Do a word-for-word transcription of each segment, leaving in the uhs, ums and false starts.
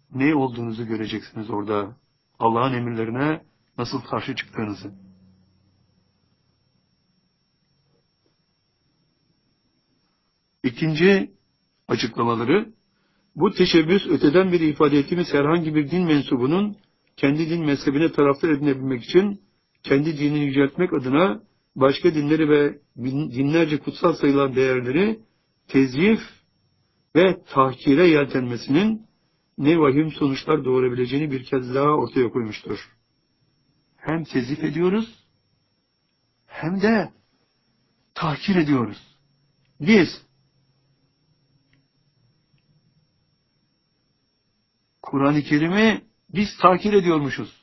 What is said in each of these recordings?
ne olduğunuzu göreceksiniz orada. Allah'ın emirlerine nasıl karşı çıktığınızı. İkinci açıklamaları, bu teşebbüs öteden beri ifade ettiğimiz herhangi bir din mensubunun kendi din mezhebine taraftar edinebilmek için kendi dinini yüceltmek adına başka dinleri ve dinlerce kutsal sayılan değerleri tezyif ve tahkire yeltenmesinin ne vahim sonuçlar doğurabileceğini bir kez daha ortaya koymuştur. Hem tezyif ediyoruz hem de tahkir ediyoruz. Biz Kur'an-ı Kerim'i biz tahkir ediyormuşuz.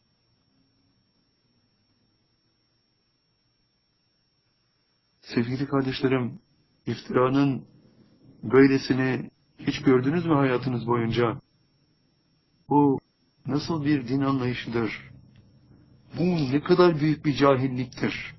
Sevgili kardeşlerim, iftiranın böylesini hiç gördünüz mü hayatınız boyunca? Bu nasıl bir din anlayışıdır? Bu ne kadar büyük bir cahilliktir?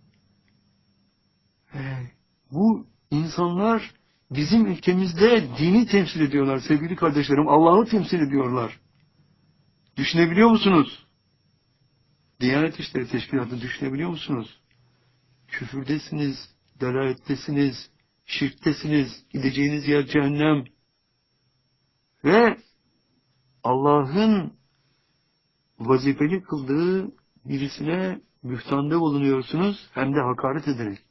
Ee, bu insanlar bizim ülkemizde dini temsil ediyorlar sevgili kardeşlerim. Allah'ı temsil ediyorlar. Düşünebiliyor musunuz? Diyanet İşleri Teşkilatı düşünebiliyor musunuz? Küfürdesiniz, delalettesiniz, şirktesiniz, gideceğiniz yer cehennem. Ve Allah'ın vazifeli kıldığı birisine bühtanda bulunuyorsunuz, hem de hakaret ederek.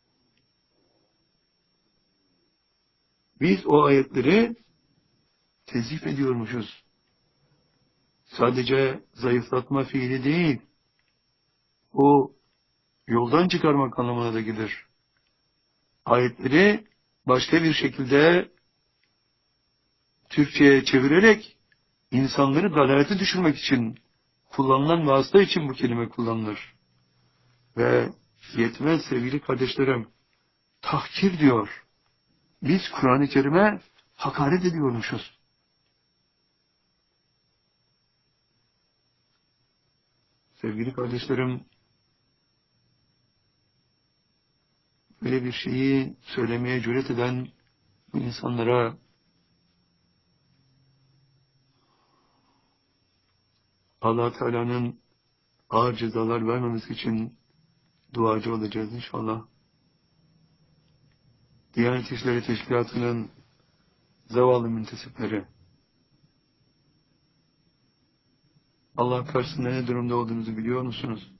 Biz o ayetleri tezif ediyormuşuz. Sadece zayıflatma fiili değil, o yoldan çıkarmak anlamına da gelir. Ayetleri başka bir şekilde Türkçe'ye çevirerek insanları dalalete düşürmek için kullanılan vasıta için bu kelime kullanılır. Ve yetmez sevgili kardeşlerim, tahkir diyor. Biz Kur'an-ı Kerim'e hakaret ediyormuşuz. Sevgili kardeşlerim, böyle bir şeyi söylemeye cüret eden bu insanlara Allah Teala'nın ağır cezalar vermemesi için duacı olacağız inşallah. Diyanet İşleri Teşkilatı'nın zavallı müntesipleri, Allah karşısında ne durumda olduğunuzu biliyor musunuz?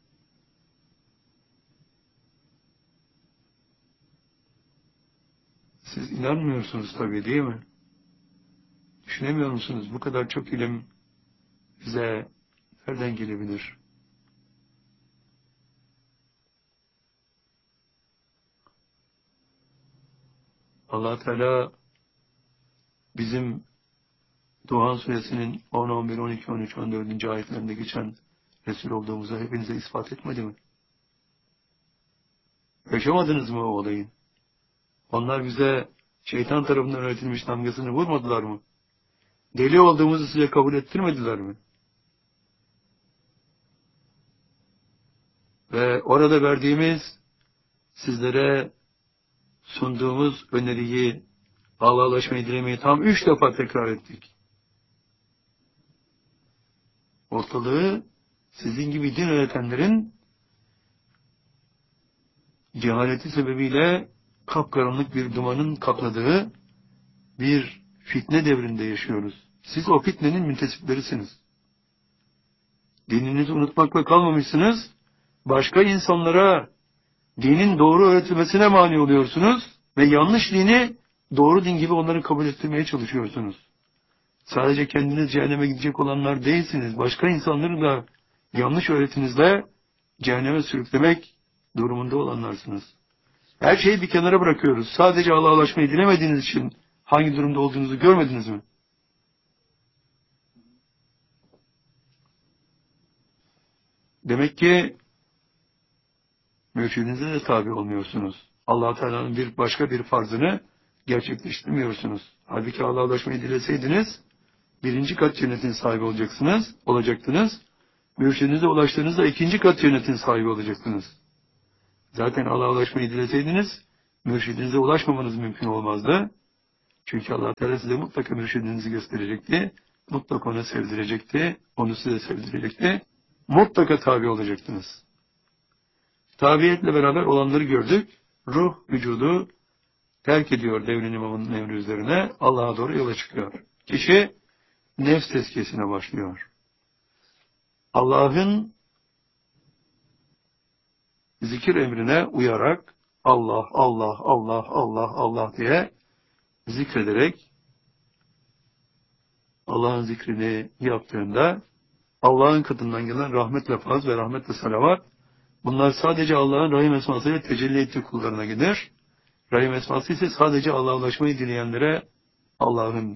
Siz inanmıyorsunuz tabii, değil mi? Düşünemiyor musunuz? Bu kadar çok ilim bize nereden gelebilir? Allah Teala bizim Duhan Suresinin on, on bir, on iki, on üç, on dört. ayetlerinde geçen Resul olduğumuzu hepinize ispat etmedi mi? Yaşamadınız mı o olayı? Onlar bize şeytan tarafından öğretilmiş damgasını vurmadılar mı? Deli olduğumuzu size kabul ettirmediler mi? Ve orada verdiğimiz, sizlere sunduğumuz öneriyi, Allah'laşmayı dilemeyi tam üç defa tekrar ettik. Ortalığı sizin gibi din öğretenlerin cehaleti sebebiyle kapkaranlık bir dumanın kapladığı bir fitne devrinde yaşıyoruz. Siz o fitnenin müntesiplerisiniz. Dininizi unutmakla kalmamışsınız, başka insanlara dinin doğru öğretilmesine mani oluyorsunuz ve yanlış dini doğru din gibi onları kabul ettirmeye çalışıyorsunuz. Sadece kendiniz cehenneme gidecek olanlar değilsiniz. Başka insanları da yanlış öğretinizle cehenneme sürüklemek durumunda olanlarsınız. Her şeyi bir kenara bırakıyoruz. Sadece Allah'a ulaşmayı dilemediğiniz için hangi durumda olduğunuzu görmediniz mi? Demek ki mürşidinize de tabi olmuyorsunuz. Allah Teala'nın bir başka bir farzını gerçekleştirmiyorsunuz. Halbuki Allah'a ulaşmayı dileseydiniz birinci kat cennetin sahibi olacaksınız, olacaktınız. Mürşidinize ulaştığınızda ikinci kat cennetin sahibi olacaktınız. Zaten Allah'a ulaşmayı dileseydiniz mürşidinize ulaşmamanız mümkün olmazdı. Çünkü Allah Teala size mutlaka mürşidinizi gösterecekti. mutlaka ona sevdirecekti, onu size sevdirecekti. Mutlaka tabi olacaktınız. Tabiyetle beraber olanları gördük. Ruh vücudu terk ediyor devrin imamının emri üzerine. Allah'a doğru yola çıkıyor. Kişi nefs tezkiyesine başlıyor. Allah'ın zikir emrine uyarak Allah, Allah, Allah, Allah, Allah diye zikrederek Allah'ın zikrini yaptığında Allah'ın katından gelen rahmetle faz ve rahmetle salavat, bunlar sadece Allah'ın rahim esmasıyla tecelli ettiği kullarına gider. Rahim esması ise sadece Allah'a ulaşmayı dileyenlere Allah'ın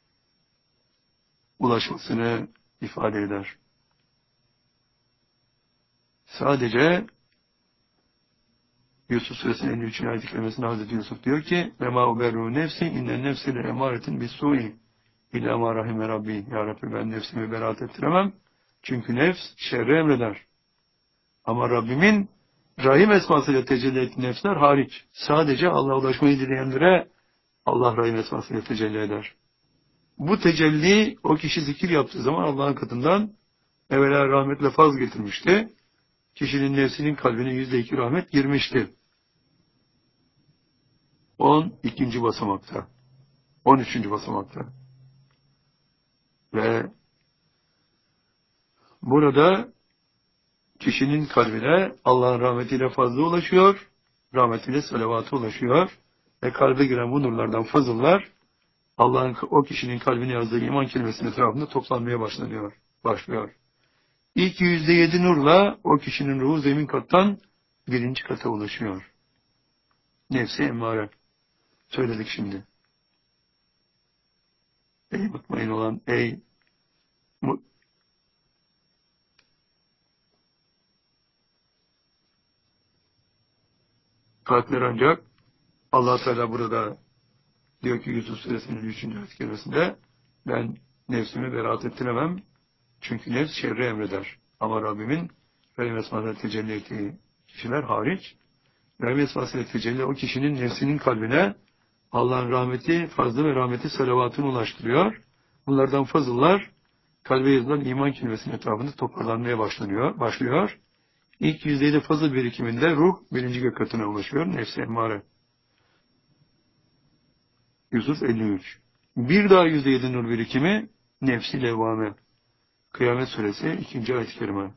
ulaşmasını ifade eder. Sadece Yusuf Suresinin elli üçüncü ayet-i kerimesinde Hazreti Yusuf diyor ki وَمَا اُبَرُّ نَفْسِ اِنَّ النَّفْسِ لَاَمَارَةٍ بِالسُّوءِ اِلَّا مَا رَحِمَ رَبِّي. Ya Rabbi, ben nefsimi beraat ettiremem. Çünkü nefs şerri emreder. Ama Rabbimin rahim esmasıyla tecelli ettiği nefsler hariç. Sadece Allah'a ulaşmayı dileyenlere Allah rahim esmasıyla tecelli eder. Bu tecelli o kişi zikir yaptığı zaman Allah'ın katından evvela rahmetle faz getirmişti. Kişinin nefsinin kalbine yüzde iki rahmet girmişti. On ikinci basamakta. On üçüncü basamakta. Ve burada kişinin kalbine Allah'ın rahmetiyle fazla ulaşıyor, rahmetiyle salavatı ulaşıyor ve kalbe giren bu nurlardan fazıllar Allah'ın o kişinin kalbine yazdığı iman kelimesinin etrafında toplanmaya başlanıyor, başlıyor. İlk yüzde yedi nurla o kişinin ruhu zemin kattan birinci kata ulaşıyor. Nefsi emmare. Söyledik şimdi. Ey mutmain olan, ey mut kalpler ancak Allah Teala burada diyor ki Yusuf Suresinin üçüncü ayet kerimesinde ben nefsimi beraat ettiremem. Çünkü nefs şerri emreder. Ama Rabbimin rahim esmasıyla tecelli ettiği kişiler hariç, rahim esmasıyla tecelli o kişinin nefsinin kalbine Allah'ın rahmeti, fazlı ve rahmeti salavatını ulaştırıyor. Bunlardan fazıllar kalbe yazılan iman kelimesinin etrafında toparlanmaya başlanıyor, başlıyor. İlk yüzdeyde fazıl birikiminde ruh birinci gök katına ulaşıyor. Nefsi emmare. Yusuf elli üç. Bir daha yüzde yedi nur birikimi nefsi levvame. Kıyamet Suresi ikinci ayet-i kerime.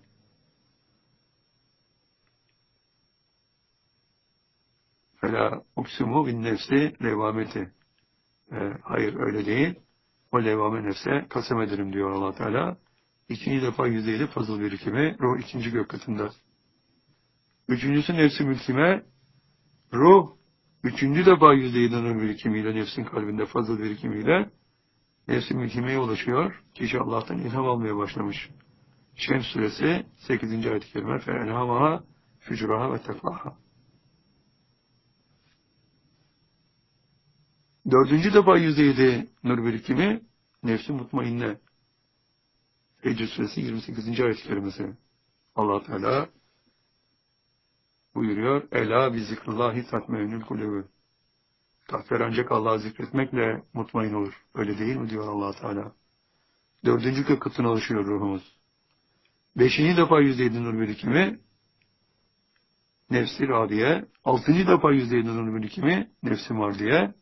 Fela uksimu bin nefsi levvameti. E, hayır öyle değil. O levvame nefse kasem ederim diyor Allah Teala. İkinci defa yüzde yedi fazıl birikimi ruh ikinci gök katında. Üçüncüsü nefsi mülkime, ruh üçüncü defa yüzde yedi nur birikimiyle nefsin kalbinde fazıl birikimiyle nefsi mülkimeye ulaşıyor. Kişi Allah'tan ilham almaya başlamış. Şems Suresi sekizinci ayet-i kerime فَاَلْهَمَهَا فُجُرَهَا وَتَقْوَهَا. Dördüncü defa yüzde yedi nur birikimi nefsi mutmainne. Fecr Suresi yirmi sekizinci ayet-i kerimesi. Allah Teala buyuruyor. Ela bi zikrullahi tatmeinül kulübü. Kalpler ancak Allah'ı zikretmekle mutmain olur. Öyle değil mi diyor Allah Teala. Dördüncü gök katına alışıyor ruhumuz. Beşinci defa yüzde yedi nur birikimi nefsi radiye. Altıncı defa yüzde yedi nur birikimi nefsi mardiye.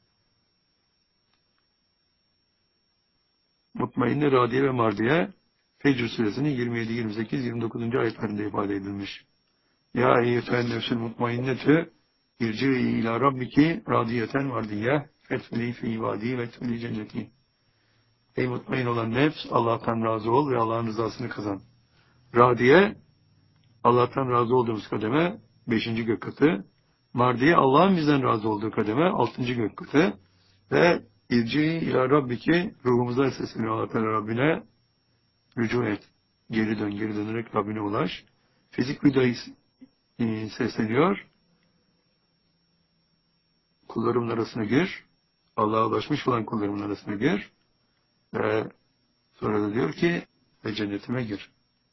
Mutmainne, radiye ve mardiye Fecr Suresinin yirmi yedi, yirmi sekiz, yirmi dokuzuncu ayetlerinde ifade edilmiş. Ya eyyüfen nefsül mutmainnetü irci-i ila rabbiki radiyeten mardiye fethuli fi ibadi ve tuli cenneti. Ey mutmain olan nefs, Allah'tan razı ol ve Allah'ın rızasını kazan. Radiye, Allah'tan razı olduğumuz kademe beşinci gök katı. Mardiye, Allah'ın bizden razı olduğu kademe altıncı gök katı. Ve irci-i ila rabbiki, ruhumuza sesleniyor Allah Teala Rabbine, rücu et. Geri dön, geri dönerek Rabbine ulaş. Fizik vidayı sesleniyor. Kullarımın arasına gir. Allah'a ulaşmış olan kullarımın arasına gir. Ve sonra da diyor ki ve cennetime gir.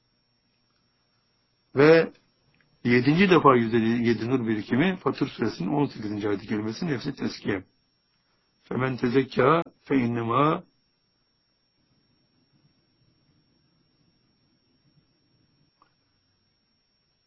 Ve yedinci defa yüzde yedi nur birikimi Fatır Suresinin on sekizinci ayet-i kerimesi nefsi teskiye. Femen tezekkâ fe innema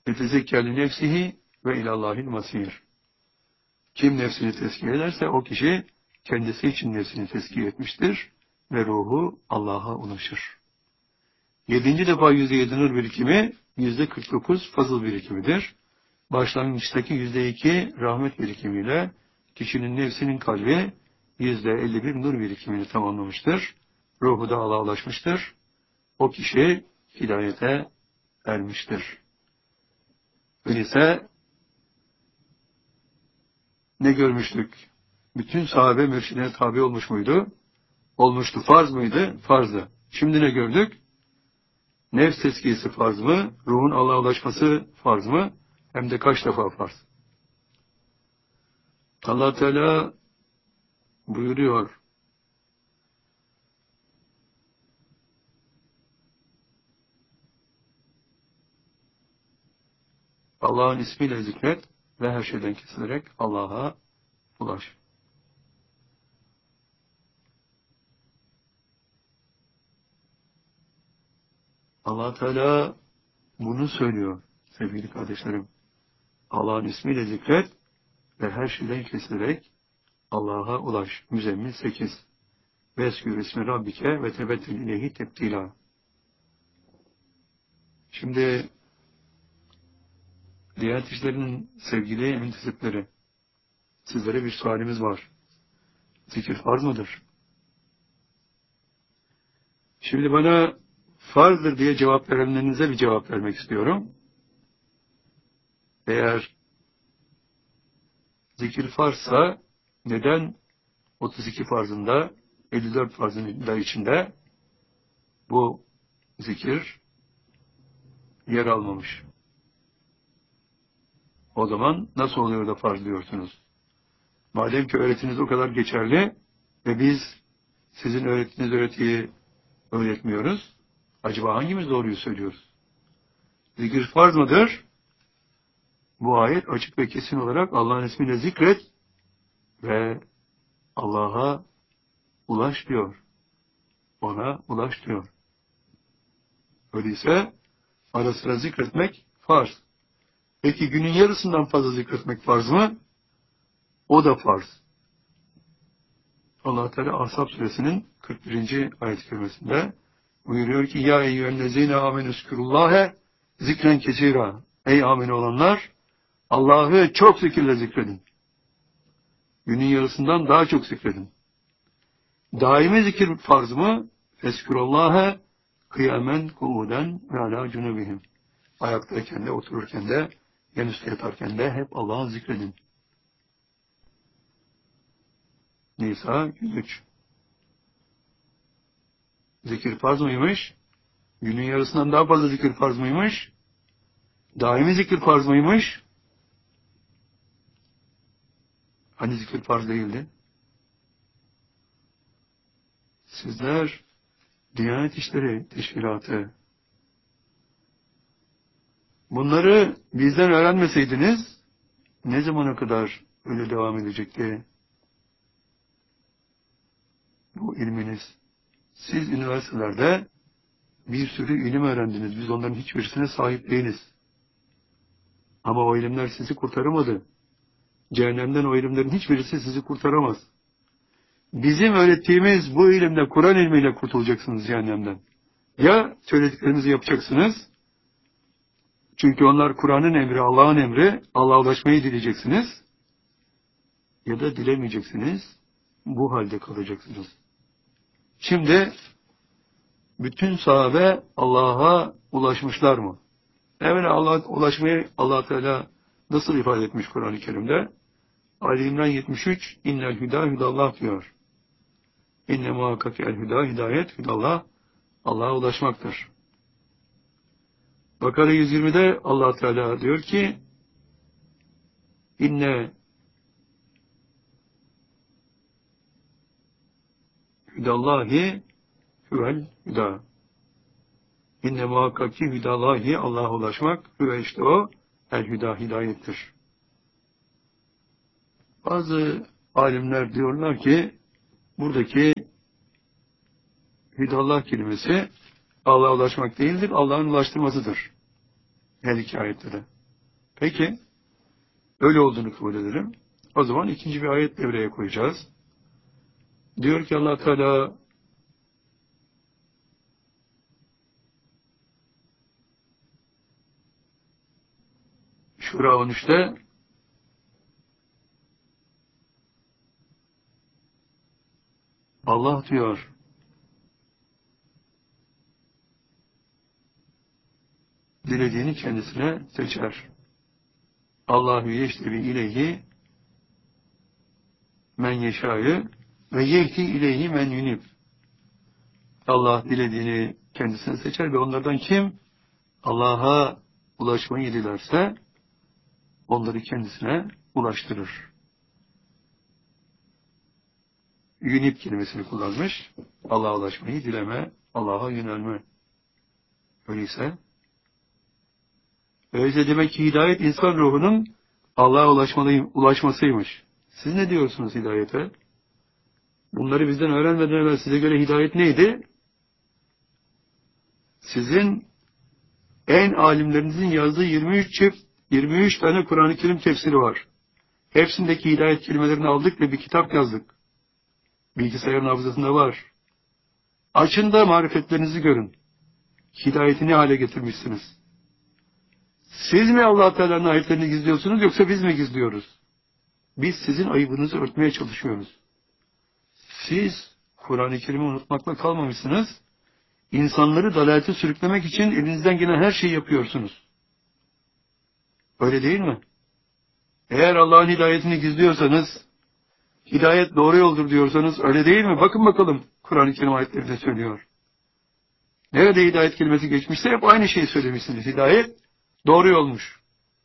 Yetezekkâli nefsihi ve ilallâhil masîr. Kim nefsini tezkiye ederse o kişi kendisi için nefsini tezkiye etmiştir ve ruhu Allah'a ulaşır. Yedinci defa yüzde yedi nur birikimi yüzde kırk dokuz fazıl birikimidir. Başlangıçtaki yüzde iki rahmet birikimiyle kişinin nefsinin kalbi yüzde elli bir nur birikimini tamamlamıştır. Ruhu da Allah'a ulaşmıştır. O kişi hidayete ermiştir. Öyleyse ne görmüştük? Bütün sahabe mürşidine tabi olmuş muydu? Olmuştu. Farz mıydı? Farzdı. Şimdi ne gördük? Nefs tezkiyesi farz mı? Ruhun Allah'a ulaşması farz mı? Hem de kaç defa farz? Allah Teala buyuruyor. Allah'ın ismiyle zikret ve her şeyden kesilerek Allah'a ulaş. Allah Teala bunu söylüyor sevgili kardeşlerim. Allah'ın ismiyle zikret ve her şeyden kesilerek Allah'a ulaş. Müzzemmil sekiz. Veskür ismi Rabbike ve tebettil ileyhi tebdila. Şimdi Diyanet İşleri'nin sevgili müntesipleri, sizlere bir sualimiz var. Zikir farz mıdır? Şimdi bana farzdır diye cevap verenlerinize bir cevap vermek istiyorum. Eğer zikir farzsa neden otuz iki farzında, elli dört farzında içinde bu zikir yer almamış? O zaman nasıl oluyor da farz diyorsunuz? Madem ki öğretiniz o kadar geçerli ve biz sizin öğrettiğiniz öğretiyi öğretmiyoruz, acaba hangimiz doğruyu söylüyoruz? Zikir farz mıdır? Bu ayet açık ve kesin olarak Allah'ın ismiyle zikret ve Allah'a ulaş diyor. Ona ulaş diyor. Öyleyse ara sıra zikretmek farz. Peki günün yarısından fazla zikretmek farz mı? O da farz. Allah Teala Ahzab suresinin kırk birinci ayet-i kerimesinde buyuruyor ki ya eyyühellezine amenüskürullâhe zikren kesira. Ey amin olanlar, Allah'ı çok zikirle zikredin. Günün yarısından daha çok zikredin. Daimi zikir farz mı? Feskürullâhe kıyamen kuuden ve alâ cunubihim. Ayaktayken de, otururken de, yan üstte yatarken de hep Allah'ı zikredin. Nisa yüz üç. Zikir farz mıymış? Günün yarısından daha fazla zikir farz mıymış? Daimi zikir farz mıymış? Hani zikir farz değildi? Sizler Diyanet İşleri Teşkilatı bunları bizden öğrenmeseydiniz ne zamana kadar öyle devam edecekti bu ilminiz? Siz üniversitelerde bir sürü ilim öğrendiniz. Biz onların hiçbirisine sahip değiliz. Ama o ilimler sizi kurtaramadı. Cehennemden o ilimlerin hiçbirisi sizi kurtaramaz. Bizim öğrettiğimiz bu ilimde Kur'an ilmiyle kurtulacaksınız cehennemden. Ya söylediklerinizi yapacaksınız, çünkü onlar Kur'an'ın emri, Allah'ın emri, Allah'a ulaşmayı dileyeceksiniz, ya da dilemeyeceksiniz, bu halde kalacaksınız. Şimdi bütün sahabe Allah'a ulaşmışlar mı? Evet, Allah'a ulaşmayı Allah Teala nasıl ifade etmiş Kur'an-ı Kerim'de? Ali İmran yetmiş üç, innel hüda hüdallah diyor. İnne muhakkak el hüda, hidayet, hüdallah, Allah'a ulaşmaktır. Bakara yüz yirmide Allah Teala diyor ki, inne hüdallahi hüvel hüda. İnne muhakkak ki hüdallahi, Allah'a ulaşmak, hüve işte o, el hüda, hidayettir. Bazı alimler diyorlar ki, buradaki hüdallah kelimesi Allah'a ulaşmak değildir, Allah'ın ulaştırmasıdır. Her iki ayette de. Peki, öyle olduğunu kabul edelim. O zaman ikinci bir ayet devreye koyacağız. Diyor ki Allah Teala Şura on üçte Allah diyor dilediğini kendisine seçer. Allahu yeştebi ileyhi men yeşâ'yı ve yehdi ileyhi men yunib. Allah dilediğini kendisine seçer ve onlardan kim Allah'a ulaşmayı dilerse onları kendisine ulaştırır. Yunib kelimesini kullanmış. Allah'a ulaşmayı dileme, Allah'a yönelme. Öyleyse öyleyse demek ki hidayet insan ruhunun Allah'a ulaşmasıymış. Siz ne diyorsunuz hidayete? Bunları bizden öğrenmeden evvel size göre hidayet neydi? Sizin en alimlerinizin yazdığı yirmi üç çift, yirmi üç tane Kur'an-ı Kerim tefsiri var. Hepsindeki hidayet kelimelerini aldık ve bir kitap yazdık. Bilgisayarın hafızasında var. Açın da marifetlerinizi görün. Hidayeti ne hale getirmişsiniz? Siz mi Allah Teala'nın ayetlerini gizliyorsunuz yoksa biz mi gizliyoruz? Biz sizin ayıbınızı örtmeye çalışıyoruz. Siz Kur'an-ı Kerim'i unutmakla kalmamışsınız. İnsanları dalalete sürüklemek için elinizden gelen her şeyi yapıyorsunuz. Öyle değil mi? Eğer Allah'ın hidayetini gizliyorsanız, hidayet doğru yoldur diyorsanız öyle değil mi? Bakın bakalım Kur'an-ı Kerim ayetlerinde söylüyor. Nerede hidayet kelimesi geçmişse hep aynı şeyi söylemişsiniz. Hidayet doğru yolmuş.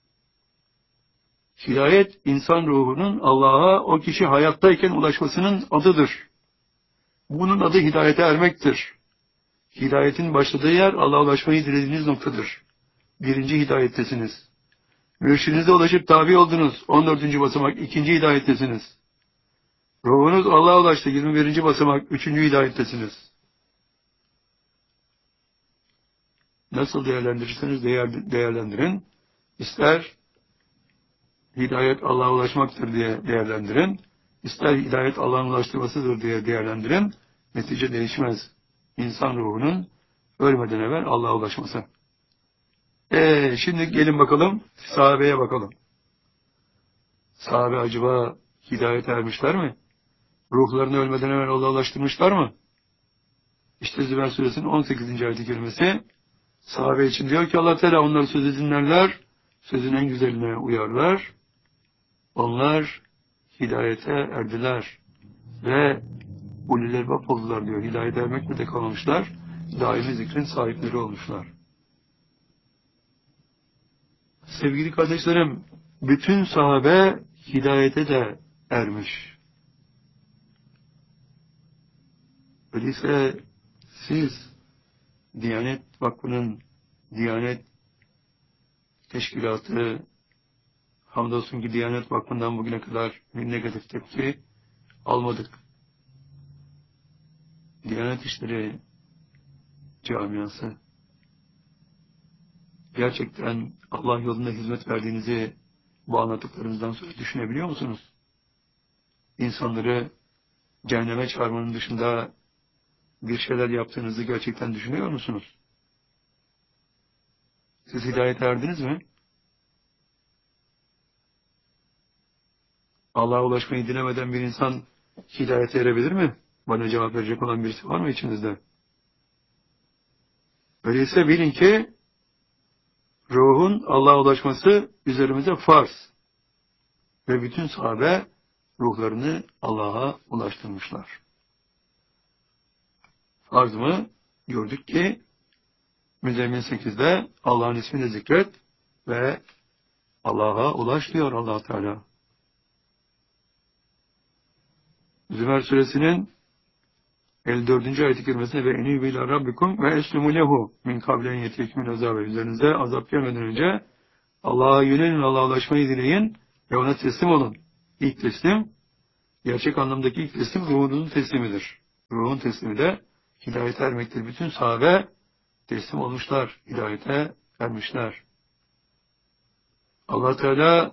Hidayet insan ruhunun Allah'a o kişi hayattayken ulaşmasının adıdır. Bunun adı hidayete ermektir. Hidayetin başladığı yer Allah'a ulaşmayı dilediğiniz noktadır. Birinci hidayettesiniz. Mürşidinize ulaşıp tabi oldunuz. on dördüncü basamak. ikinci hidayettesiniz. Ruhunuz Allah'a ulaştı. yirmi birinci basamak. üçüncü hidayettesiniz. Nasıl değerlendirirseniz değer, değerlendirin. İster hidayet Allah'a ulaşmaktır diye değerlendirin. İster hidayet Allah'ın ulaştırmasıdır diye değerlendirin. Netice değişmez. İnsan ruhunun ölmeden evvel Allah'a ulaşması. Ee, şimdi gelin bakalım sahabeye bakalım. Sahabe acaba hidayete ermişler mi? Ruhlarını ölmeden evvel Allah'a ulaştırmışlar mı? İşte Zümer suresinin on sekizinci ayet-i kerimesi sahabe için diyor ki Allah Teala onları sözü dinlerler, sözün en güzeline uyarlar. Onlar hidayete erdiler ve ulul elbab oldular diyor. Hidayete ermek mi de kalmamışlar, daimi zikrin sahipleri olmuşlar. Sevgili kardeşlerim, bütün sahabe hidayete de ermiş. Öyleyse siz Diyanet Vakfı'nın Diyanet Teşkilatı, hamdolsun ki Diyanet Vakfı'ndan bugüne kadar bir negatif tepki almadık. Diyanet İşleri camiası gerçekten Allah yolunda hizmet verdiğinizi bu anlattıklarınızdan sonra düşünebiliyor musunuz? İnsanları cehenneme çağırmanın dışında bir şeyler yaptığınızı gerçekten düşünüyor musunuz? Siz hidayete erdiniz mi? Allah'a ulaşmayı dilemeden bir insan hidayete erebilir mi? Bana cevap verecek olan birisi var mı içinizde? Öyleyse bilin ki ruhun Allah'a ulaşması üzerimize farz. Ve bütün sahabe ruhlarını Allah'a ulaştırmışlar. Farz mı? Gördük ki Müzzemmil sekizde Allah'ın ismini zikret ve Allah'a ulaş diyor Allah Teala. Zümer suresinin elli dördüncü ayet-i kerimesinde ve enîbû ilâ rabbikum ve eslimû lehu min kablen yetiyekmil azâbe. Üzerinize azap gelmeden önce Allah'a yönelin, Allah'a ulaşmayı dileyin ve ona teslim olun. İlk teslim, gerçek anlamdaki ilk teslim ruhunun teslimidir. Ruhun teslimi de hidayete ermektir. Bütün sahabe teslim olmuşlar, hidayete ermişler. Allah Teala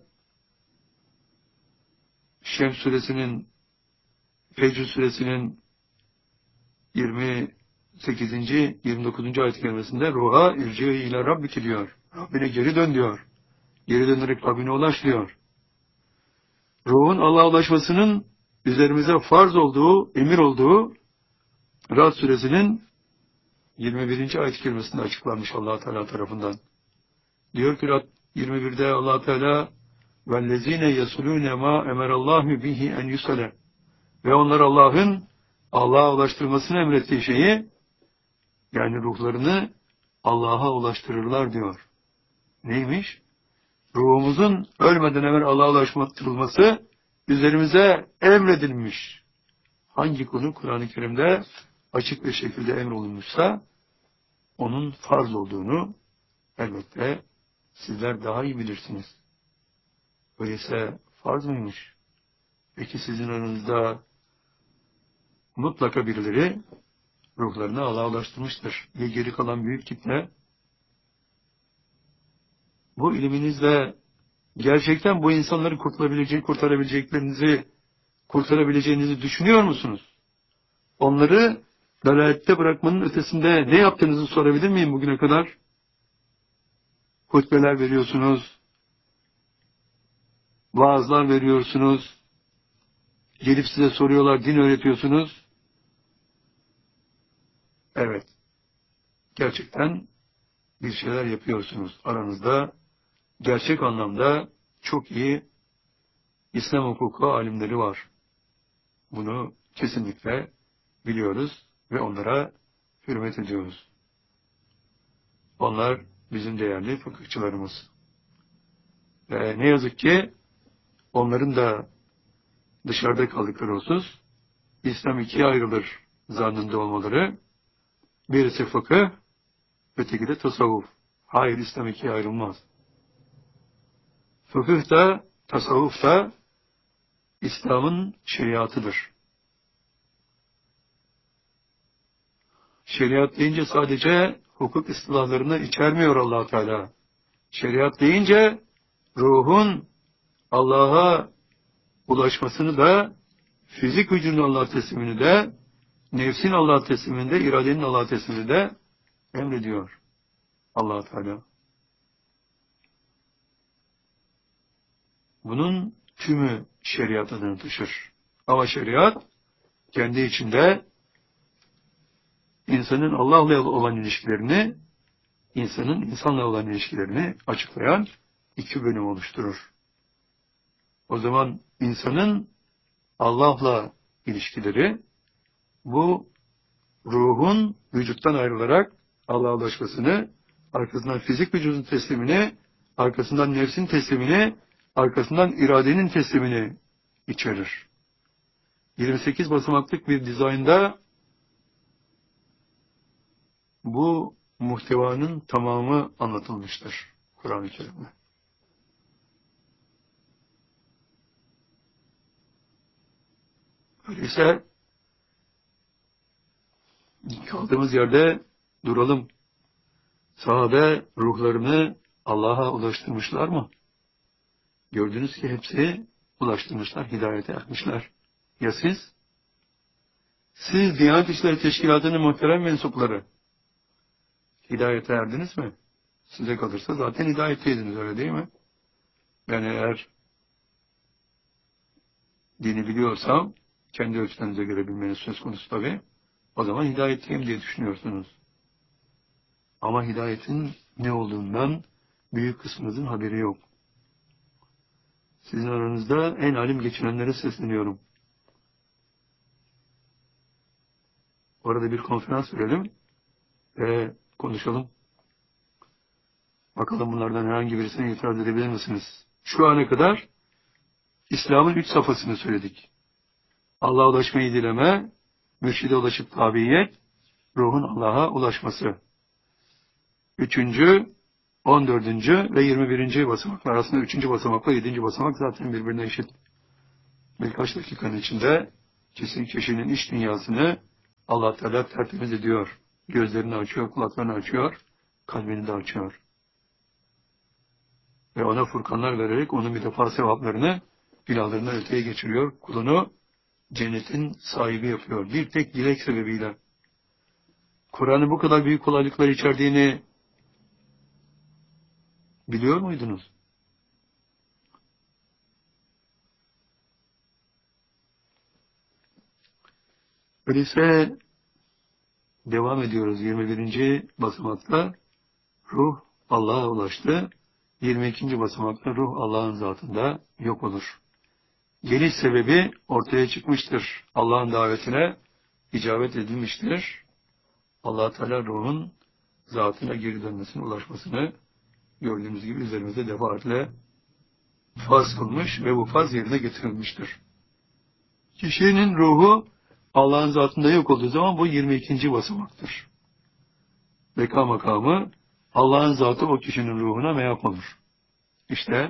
Şems suresinin, Fecr suresinin yirmi sekizinci yirmi dokuzuncu ayet-i kerimesinde ruha irci ile Rabbiki diyor. Rabbine geri dön diyor. Geri dönerek Rabbine ulaş diyor. Ruhun Allah'a ulaşmasının üzerimize farz olduğu, emir olduğu Ra'd suresinin yirmi birinci ayet-i kerimesinde açıklanmış Allah Teala tarafından. Diyor ki Ra'd yirmi birde Allah Teala vellezine yesulune ma emerallahu bihi en yusale ve onlar Allah'ın Allah'a ulaştırmasını emrettiği şeyi, yani ruhlarını Allah'a ulaştırırlar diyor. Neymiş? Ruhumuzun ölmeden evvel Allah'a ulaştırılması üzerimize emredilmiş. Hangi konu Kur'an-ı Kerim'de açık bir şekilde emrolunmuşsa onun farz olduğunu elbette sizler daha iyi bilirsiniz. Öyleyse farz mıymış? Peki sizin aranızda mutlaka birileri ruhlarını Allah'a ulaştırmıştır. Ve geri kalan büyük kitle bu iliminizle gerçekten bu insanları kurtarabilecek, kurtarabileceklerinizi, kurtarabileceğinizi düşünüyor musunuz? Onları dalalette bırakmanın ötesinde ne yaptığınızı sorabilir miyim bugüne kadar? Hutbeler veriyorsunuz, vaazlar veriyorsunuz, gelip size soruyorlar, din öğretiyorsunuz. Evet, gerçekten bir şeyler yapıyorsunuz. Aranızda gerçek anlamda çok iyi İslam hukuku alimleri var. Bunu kesinlikle biliyoruz ve onlara hürmet ediyoruz. Onlar bizim değerli fıkıhçılarımız. Ve ne yazık ki onların da dışarıda kaldıkları husus, İslam ikiye ayrılır zannında olmaları. Birisi fıkıh, öteki de tasavvuf. Hayır, İslam ikiye ayrılmaz. Fıkıh da, tasavvuf da İslam'ın şeriatıdır. Şeriat deyince sadece hukuk istilahlarını içermiyor Allah Teala. Şeriat deyince ruhun Allah'a ulaşmasını da, fizik gücünün Allah'a teslimini de, nefsin Allah'a teslimini de, iradenin Allah'a teslimini de emrediyor Allah Teala. Bunun tümü şeriat adını taşır. Ama şeriat kendi içinde insanın Allah'la olan ilişkilerini, insanın insanla olan ilişkilerini açıklayan iki bölüm oluşturur. O zaman insanın Allah'la ilişkileri, bu ruhun vücuttan ayrılarak Allah'a ulaşmasını, arkasından fizik vücudun teslimini, arkasından nefsin teslimini, arkasından iradenin teslimini içerir. yirmi sekiz basamaklık bir dizaynda bu muhtevanın tamamı anlatılmıştır Kur'an-ı Kerim'de. Öyleyse kaldığımız yerde duralım. Sahabe ruhlarını Allah'a ulaştırmışlar mı? Gördünüz ki hepsi ulaştırmışlar, hidayete ermişler. Ya siz? Siz Diyanet İşleri Teşkilatı'nın muhterem mensupları hidayete erdiniz mi? Size kalırsa zaten hidayetteydiniz, öyle değil mi? Ben eğer dini biliyorsam, kendi ölçülerinize göre bilmeniz söz konusu tabii, o zaman hidayetteyim diye düşünüyorsunuz. Ama hidayetin ne olduğundan büyük kısmınızın haberi yok. Sizin aranızda en alim geçinenlere sesleniyorum. Orada bir konferans verelim ve konuşalım. Bakalım bunlardan herhangi birisine itiraz edebilir misiniz? Şu ana kadar İslam'ın üç safhasını söyledik. Allah'a ulaşmayı dileme, mürşide ulaşıp tabiyet, ruhun Allah'a ulaşması. Üçüncü, on dördüncü ve yirmi birinci basamaklar arasında üçüncü basamakla yedinci basamak zaten birbirine eşit. Birkaç dakikanın içinde kesin kişinin iç dünyasını Allah Teala tertemiz ediyor. Gözlerini açıyor, kulaklarını açıyor, kalbini de açıyor. ve ona furkanlar vererek onun bir defa sevaplarını günahlarından öteye geçiriyor. Kulunu cennetin sahibi yapıyor. Bir tek dilek sebebiyle. Kur'an'ın bu kadar büyük kolaylıklar içerdiğini biliyor muydunuz? Öyleyse devam ediyoruz. yirmi birinci basamakta ruh Allah'a ulaştı. yirmi ikinci basamakta ruh Allah'ın zatında yok olur. Geliş sebebi ortaya çıkmıştır. Allah'ın davetine icabet edilmiştir. Allah Teala ruhun zatına geri dönmesine ulaşmasını gördüğümüz gibi üzerimize defaatle farz kılmış ve bu farz yerine getirilmiştir. Kişinin ruhu Allah'ın zatında yok olduğu zaman bu yirmi ikinci basamaktır. Beka makamı Allah'ın zatı o kişinin ruhuna meyap olur. İşte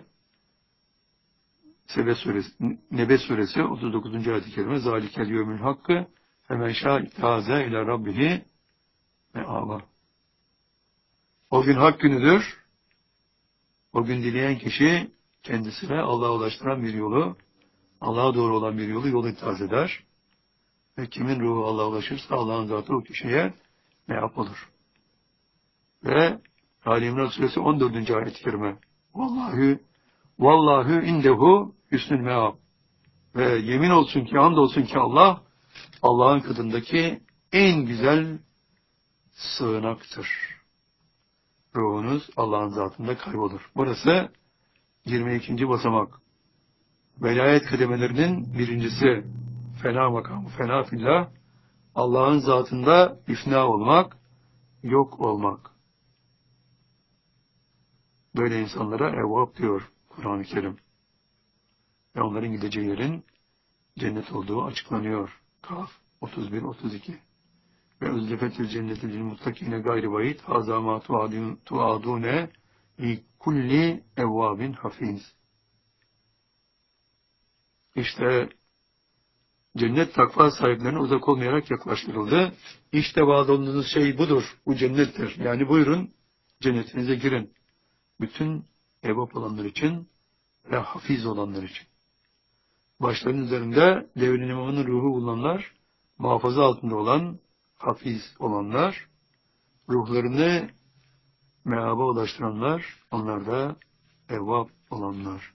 Sebe suresi, Nebe suresi otuz dokuzuncu ayet-i kerime zalikel yevmül hakkı femen şâ ittâze ile rabbihi me'âba. O gün hak günüdür. O gün dileyen kişi kendisine Allah'a ulaştıran bir yolu, Allah'a doğru olan bir yolu yol ittihaz eder. Ve kimin ruhu Allah'a ulaşırsa Allah'ın zatı o kişiye me'âb olur. Ve Ali İmran suresi on dördüncü ayet-i kerime Vallahi Vallahu indehu hüsnül me'ab. Ve yemin olsun ki, and olsun ki Allah, Allah'ın katındaki en güzel sığınaktır. Ruhunuz Allah'ın zatında kaybolur. Burası yirmi ikinci basamak. Velayet kademelerinin birincisi fena makamı, fena fillah, Allah'ın zatında ifna olmak, yok olmak. Böyle insanlara evvab diyor Kur'an-ı Kerim. Ve onların gideceği yerin cennet olduğu açıklanıyor. Kaf otuz bir otuz iki. Ve uzlefetil cenneti lil muttakine gayri bayit hazama tuadune li kulli evvabin hafiz. İşte cennet takva sahiplerine uzak olmayarak yaklaştırıldı. İşte vaad olunduğunuz şey budur. Bu cennettir. Yani buyurun cennetinize girin. Bütün evvab olanlar için ve hafiz olanlar için. Başların üzerinde devrin imamının ruhu bulunanlar, muhafaza altında olan, hafiz olanlar, ruhlarını meaba ulaştıranlar, onlar da evvab olanlar.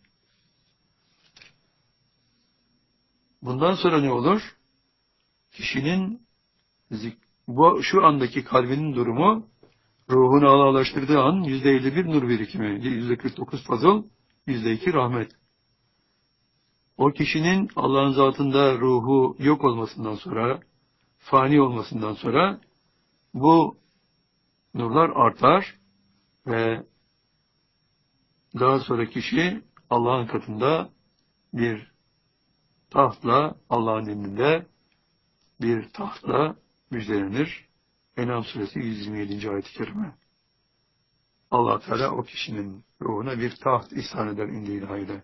Bundan sonra ne olur? Kişinin bu şu andaki kalbinin durumu, ruhunu Allah'a ulaştırdığı an yüzde elli bir nur birikimi, yüzde kırk dokuz fazıl, yüzde iki rahmet. O kişinin Allah'ın zatında ruhu yok olmasından sonra, fani olmasından sonra bu nurlar artar ve daha sonra kişi Allah'ın katında bir tahtla, Allah'ın emrinde bir tahtla müjdelenir. En'am suresi yüz yirmi yedinci ayet-i kerime. Allah Teala o kişinin ruhuna bir taht ihsan eder indi ilahide.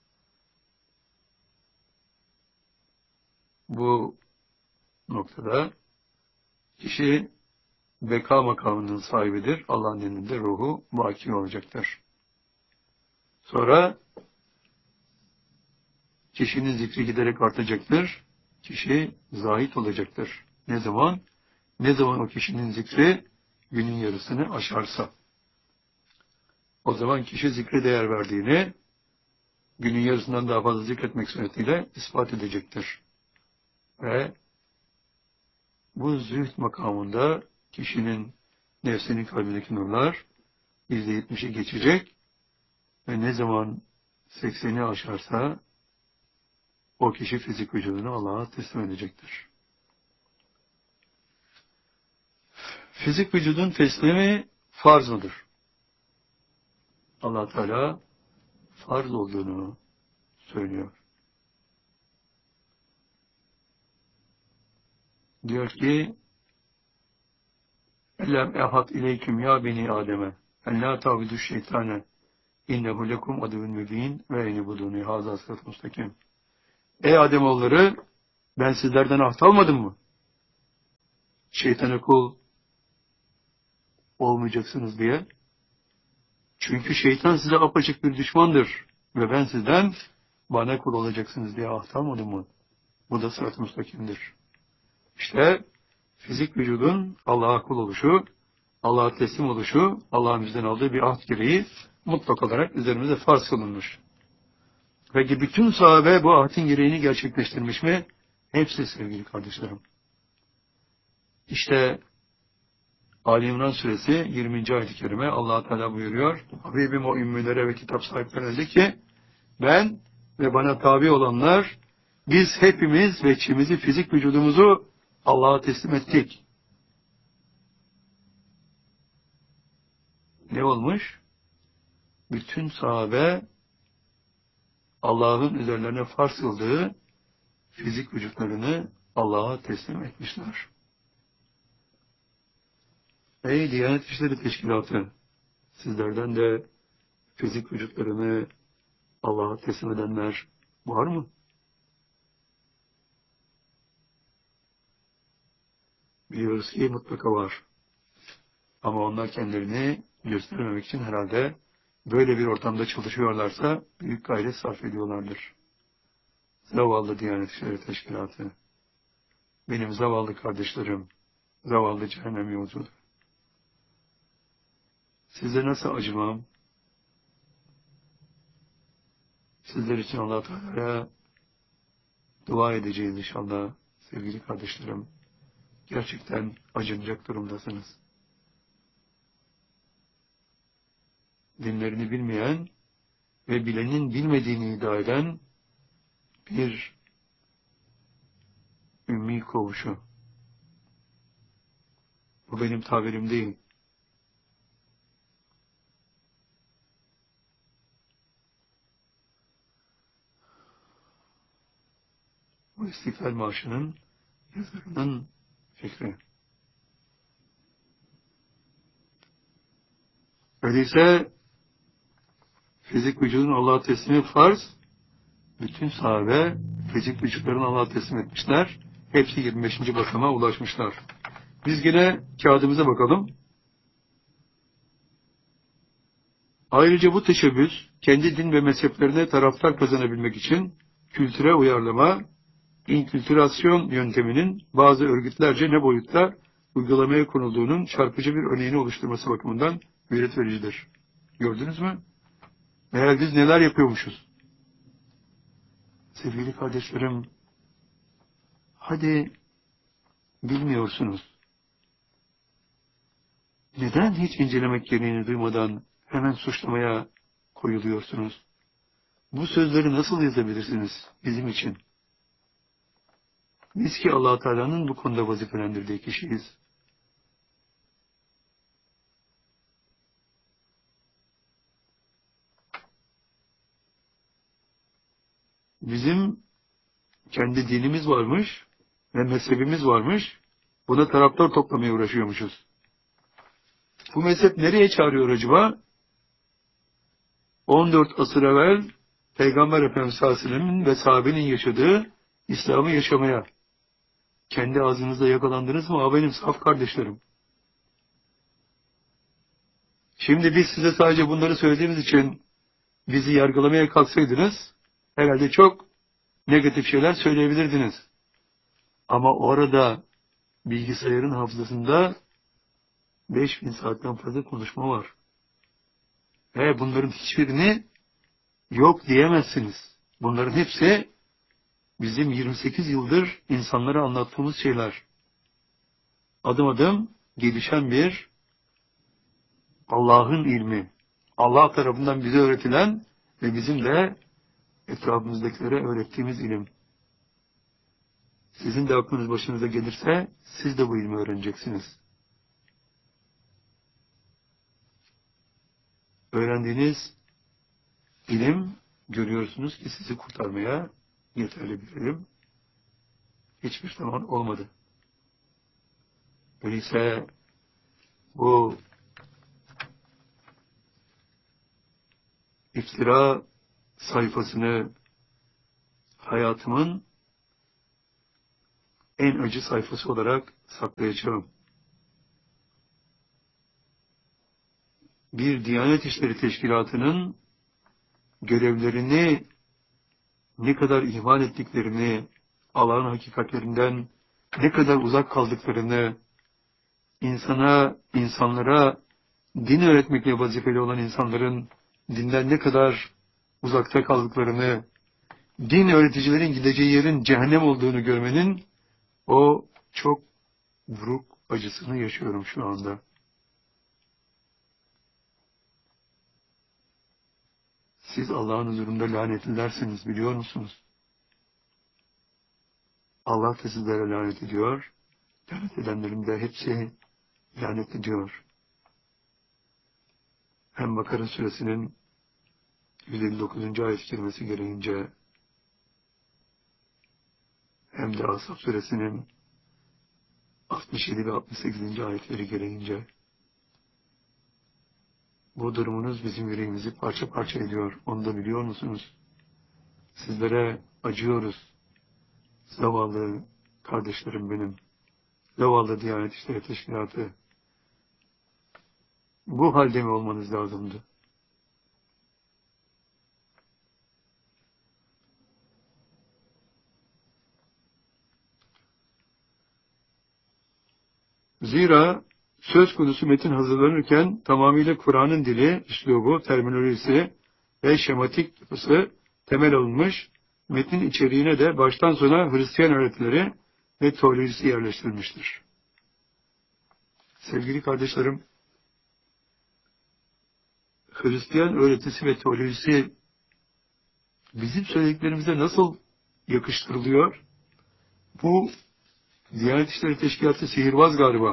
Bu noktada kişi beka makamının sahibidir. Allah'ın emrinde ruhu baki olacaktır. Sonra kişinin zikri giderek artacaktır. Kişi zahit olacaktır. Ne zaman? Ne zaman o kişinin zikri günün yarısını aşarsa. O zaman kişi zikre değer verdiğini günün yarısından daha fazla zikretmek suretiyle ispat edecektir. Ve bu zühd makamında kişinin nefsinin kalbindeki nurlar yüzde yetmişe geçecek ve ne zaman sekseni aşarsa o kişi fizik vücudunu Allah'a teslim edecektir. Fizik vücudun teslimi farz mıdır? Allah Teala farz olduğunu söylüyor. Diyor ki Ellem ehad ileyküm ya beni Adem'e en la tabidu şeytane innehu lekum aduvun mübin ve enibuduni haza sırat mustakim. Ey Ademoğulları, ben sizlerden ahd almadım mı? Şeytana kul olmayacaksınız diye. Çünkü şeytan size apaçık bir düşmandır. Ve ben sizden bana kul olacaksınız diye ahd almadım mı? Bu da sırat-ı müstakimdir. İşte fizik vücudun Allah'a kul oluşu, Allah'a teslim oluşu, Allah'ın bizden aldığı bir ahd gereği mutlak olarak üzerimize farz kılınmış. Peki bütün sahabe bu ahdin gereğini gerçekleştirmiş mi? Hepsi sevgili kardeşlerim. İşte Ali İmran suresi yirminci ayet-i kerime Allah Teala buyuruyor. Habibim o ümmilere ve kitap sahiplerine de ki ben ve bana tabi olanlar biz hepimiz ve içimizi fizik vücudumuzu Allah'a teslim ettik. Ne olmuş? Bütün sahabe Allah'ın üzerlerine farz kıldığı fizik vücutlarını Allah'a teslim etmişler. Ey Diyanet İşleri Teşkilatı! Sizlerden de fizik vücutlarını Allah'a teslim edenler var mı? Biliyoruz ki mutlaka var. Ama onlar kendilerini göstermemek için herhalde böyle bir ortamda çalışıyorlarsa büyük gayret sarf ediyorlardır. Zavallı Diyanet İşleri Teşkilatı, benim zavallı kardeşlerim, zavallı cehennem yolcuları. Size nasıl acımam? Sizler için Allah Teala'ya dua edeceğiz inşallah sevgili kardeşlerim. Gerçekten acınacak durumdasınız. Dinlerini bilmeyen ve bilenin bilmediğini iddia eden bir ümmi kovuşu. Bu benim tabirim değil. Bu İstiklal Marşı'nın yazarının fikri. Öyleyse fizik vücudun Allah'a teslimi farz, bütün sahabe fizik vücutlarını Allah'a teslim etmişler. Hepsi yirmi beşinci basamağa ulaşmışlar. Biz yine kağıdımıza bakalım. Ayrıca bu teşebbüs, kendi din ve mezheplerine taraftar kazanabilmek için kültüre uyarlama, inkültürasyon yönteminin bazı örgütlerce ne boyutta uygulamaya konulduğunun çarpıcı bir örneğini oluşturması bakımından gayret vericidir. Gördünüz mü? Meğer biz neler yapıyormuşuz? Sevgili kardeşlerim, hadi bilmiyorsunuz. Neden hiç incelemek gereğini duymadan hemen suçlamaya koyuluyorsunuz? Bu sözleri nasıl yazabilirsiniz bizim için? Biz ki Allah Teala'nın bu konuda vazifelendirdiği kişiyiz. Bizim kendi dinimiz varmış ve mezhebimiz varmış. Buna taraftar toplamaya uğraşıyormuşuz. Bu mezhep nereye çağırıyor acaba? on dört asır evvel Peygamber Efendimiz sallallahu aleyhi ve sellem'in ve sahabenin yaşadığı İslam'ı yaşamaya. Kendi ağzınızda yakalandınız mı? Ha benim saf kardeşlerim. Şimdi biz size sadece bunları söylediğimiz için bizi yargılamaya kalksaydınız herhalde çok negatif şeyler söyleyebilirdiniz. Ama orada bilgisayarın hafızasında beş bin saatten fazla konuşma var. Ve bunların hiçbirini yok diyemezsiniz. Bunların hepsi bizim yirmi sekiz yıldır insanlara anlattığımız şeyler. Adım adım gelişen bir Allah'ın ilmi. Allah tarafından bize öğretilen ve bizim de etrafımızdakilere öğrettiğimiz ilim. Sizin de aklınız başınıza gelirse siz de bu ilmi öğreneceksiniz. Öğrendiğiniz ilim görüyorsunuz ki sizi kurtarmaya yeterli bir ilim hiçbir zaman olmadı. Öyleyse bu iftira sayfasını hayatımın en acı sayfası olarak saklayacağım. bir Diyanet İşleri Teşkilatı'nın görevlerini ne kadar ihmal ettiklerini, Allah'ın hakikatlerinden ne kadar uzak kaldıklarını, insana, insanlara din öğretmekle vazifeli olan insanların dinden ne kadar uzakta kaldıklarını, din öğreticilerin gideceği yerin cehennem olduğunu görmenin o çok buruk acısını yaşıyorum şu anda. Siz Allah'ın huzurunda lanetlilersiniz, biliyor musunuz? Allah da sizlere lanet ediyor. Lanet edenlerin de hepsi lanet ediyor. Hem Bakara suresinin yüz elli dokuzuncu ayet-i kerimesi gereğince, hem de Asaf suresinin altmış yedi ve altmış sekizinci ayetleri gereğince, bu durumunuz bizim yüreğimizi parça parça ediyor. Onu da biliyor musunuz? Sizlere acıyoruz. Zavallı kardeşlerim benim. Zavallı Diyanet İşleri Teşkilatı. Bu halde mi olmanız lazımdı? Zira söz konusu metin hazırlanırken tamamıyla Kur'an'ın dili, üslubu, terminolojisi ve şematik yapısı temel alınmış, metnin içeriğine de baştan sona Hristiyan öğretileri ve teolojisi yerleştirilmiştir. Sevgili kardeşlerim, Hristiyan öğretisi ve teolojisi bizim söylediklerimize nasıl yakıştırılıyor? Bu Diyanet İşleri Teşkilatı sihirbaz galiba.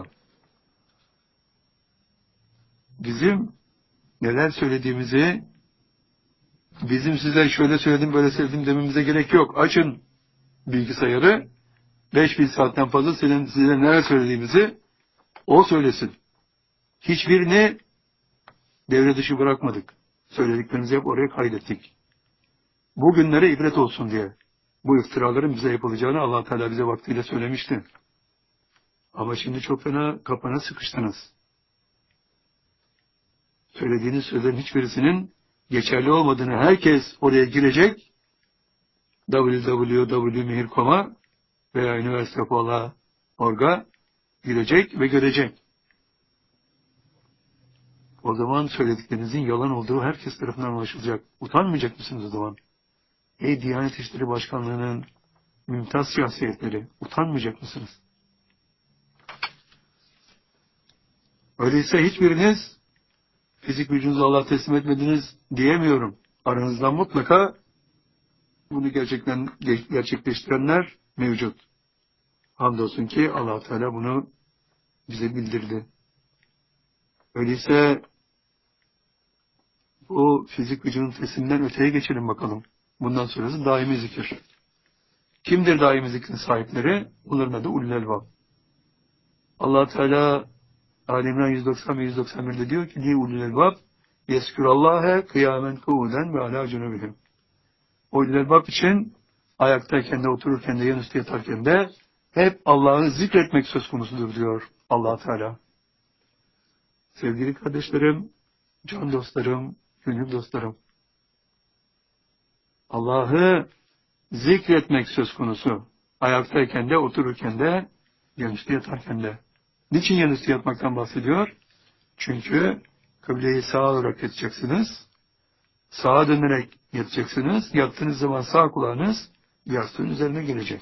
Bizim neler söylediğimizi, bizim size şöyle söyledim, böyle söyledim dememize gerek yok. Açın bilgisayarı, beş bin saatten fazla senin, size neler söylediğimizi o söylesin. Hiçbirini devre dışı bırakmadık. Söylediklerimizi hep oraya kaydettik. Bugünlere ibret olsun diye. Bu iftiraların bize yapılacağını Allah Teala bize vaktiyle söylemişti. Ama şimdi çok fena kapana sıkıştınız. Söylediğiniz sözlerin hiçbirisinin geçerli olmadığını herkes oraya girecek. double-u double-u double-u nokta mihir nokta com'a veya üniversite nokta org'a girecek ve görecek. O zaman söylediklerinizin yalan olduğu herkes tarafından anlaşılacak. Utanmayacak mısınız o zaman? Ey Diyanet İşleri Başkanlığı'nın mümtaz şahsiyetleri, utanmayacak mısınız? Öyleyse hiçbiriniz fizik gücünüzü Allah'a teslim etmediniz diyemiyorum. Aranızdan mutlaka bunu gerçekten gerçekleştirenler mevcut. Hamdolsun ki Allah Teala bunu bize bildirdi. Öyleyse bu fizik gücünün tesliminden öteye geçelim bakalım. Bundan sonrası daimi zikir. Kimdir daimi zikrin sahipleri? Bunların adı ulul elbab. Allah Teala Ali İmran yüz doksan ve yüz doksan bir'de diyor ki: "Li ulul elbab yezkurallâhe kıyamen kuvuden ve alâ cunubihim." Ulul elbab için ayaktayken de, otururken de, yanüstü yatarken de hep Allah'ı zikretmek söz konusudur diyor Allah Teala. Sevgili kardeşlerim, can dostlarım, gönül dostlarım, Allah'ı zikretmek söz konusu. Ayaktayken de, otururken de, yanüstü yatarken de. Niçin yanüstü yatmaktan bahsediyor? Çünkü kıbleyi sağa olarak yatacaksınız. Sağa dönerek yatacaksınız. Yattığınız zaman sağ kulağınız yastığın üzerine gelecek.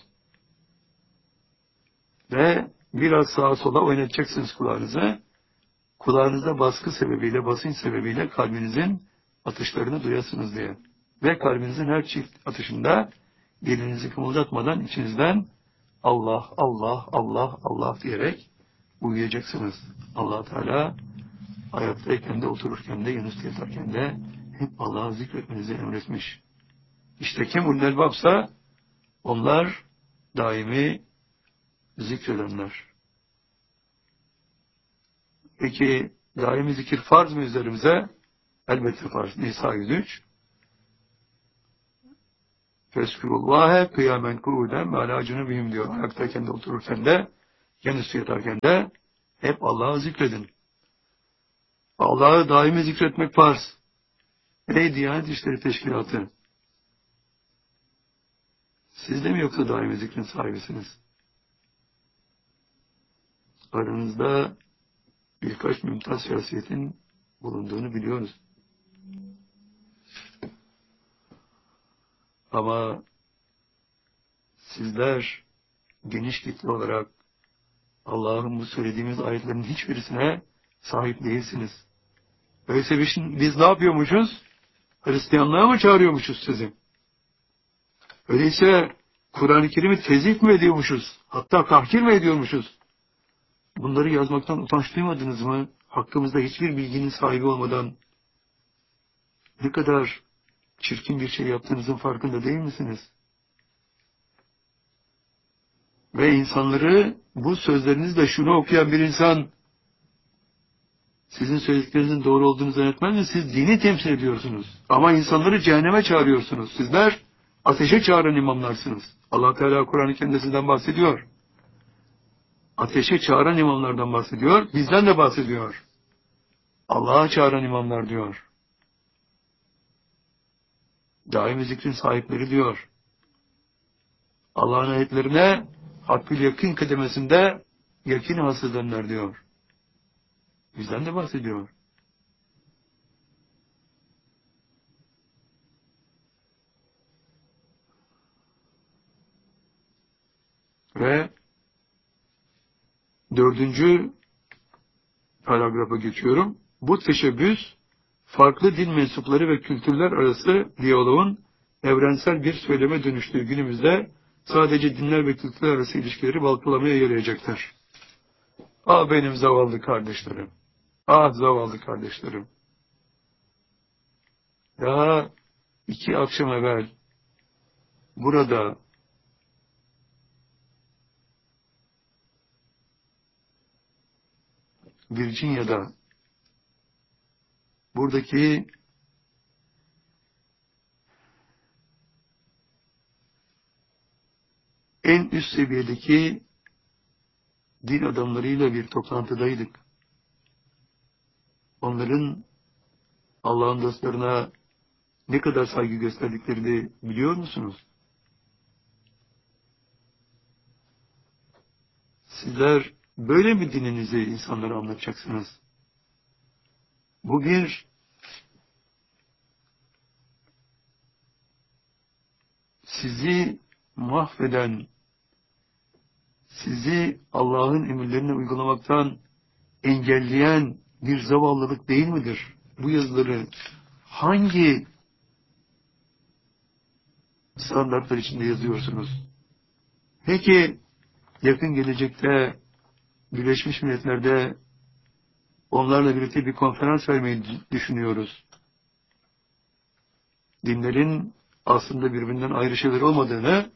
Ve biraz sağa sola oynatacaksınız kulağınızı. Kulağınızda baskı sebebiyle, basınç sebebiyle kalbinizin atışlarını duyasınız diye. Ve kalbinizin her çift atışında dilinizi kımıldatmadan içinizden Allah, Allah, Allah, Allah diyerek uyuyacaksınız. Allah Teala ayaktayken de, otururken de, yanüstü yatarken de hep Allah'ı zikretmenizi emretmiş. İşte kim ulul elbabsa onlar daimi zikredenler. Peki daimi zikir farz mı üzerimize? Elbette farz. Nisa yüz üç. Feskurullâhe kıyamen kuuden ve alâ cunubihim diyor. Ayaktayken de, otururken de, yanüstü yatarken de hep Allah'ı zikredin. Allah'ı daimi zikretmek farz. Ey Diyanet İşleri Teşkilatı! Siz de mi yoksa daimi zikrin sahibisiniz? Aranızda birkaç mümtaz şahsiyetin bulunduğunu biliyoruz. Ama sizler geniş kitle olarak Allah'ın bu söylediğimiz ayetlerin hiçbirisine sahip değilsiniz. Öyleyse biz, biz ne yapıyormuşuz? Hristiyanlığa mı çağırıyormuşuz sizi? Öyleyse Kur'an-ı Kerim'i tezif mi ediyormuşuz? Hatta tahkir mi ediyormuşuz? Bunları yazmaktan utanç duymadınız mı? Hakkımızda hiçbir bilginin sahibi olmadan ne kadar çirkin bir şey yaptığınızın farkında değil misiniz? Ve insanları bu sözlerinizle şunu okuyan bir insan sizin söylediklerinizin doğru olduğunu zannetmez mi? Siz dini temsil ediyorsunuz. Ama insanları cehenneme çağırıyorsunuz. Sizler ateşe çağıran imamlarsınız. Allah Teala Kur'an-ı Kerim'den bahsediyor. Ateşe çağıran imamlardan bahsediyor. Bizden de bahsediyor. Allah'a çağıran imamlar diyor. Daimi zikrin sahipleri diyor. Allah'ın ayetlerine hakkı yakın kademesinde yakin hasıl edenler diyor. Bizden de bahsediyor. Ve dördüncü paragrafa geçiyorum. Bu teşebbüs, farklı din mensupları ve kültürler arası diyaloğun evrensel bir söyleme dönüştüğü günümüzde sadece dinler ve kültürler arası ilişkileri baltalamaya yarayacaktır. Ah benim zavallı kardeşlerim. Ah zavallı kardeşlerim. Daha iki akşam evvel burada Virginia'da buradaki en üst seviyedeki din adamlarıyla bir toplantıdaydık. Onların Allah'ın dostlarına ne kadar saygı gösterdiklerini biliyor musunuz? Sizler böyle mi dininizi insanlara anlatacaksınız? Bu bir sizi mahveden, sizi Allah'ın emirlerini uygulamaktan engelleyen bir zavallılık değil midir? Bu yazıları hangi standartlar içinde yazıyorsunuz? Peki yakın gelecekte Birleşmiş Milletler'de onlarla birlikte bir konferans vermeyi düşünüyoruz. Dinlerin aslında birbirinden ayrı şeyler olmadığını,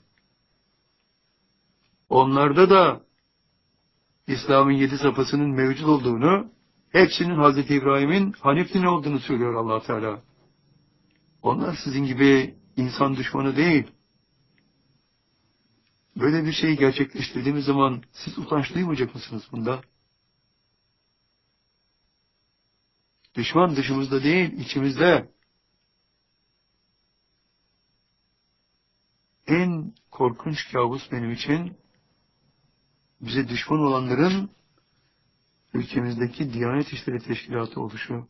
onlarda da İslam'ın yedi safhasının mevcut olduğunu, hepsinin Hazreti İbrahim'in Hanif dini olduğunu söylüyor Allah Teala. Onlar sizin gibi insan düşmanı değil. Böyle bir şeyi gerçekleştirdiğimiz zaman siz utanç duymayacak mısınız bunda? Düşman dışımızda değil, içimizde. En korkunç kabus benim için bize düşman olanların ülkemizdeki Diyanet İşleri Teşkilatı oluşu.